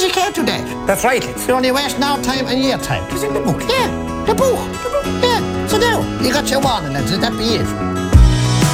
you can't do that. That's right. It's only waste now time and year time. It's in the book. Yeah, the book. Yeah, so now, you got your warning, lads. That be it.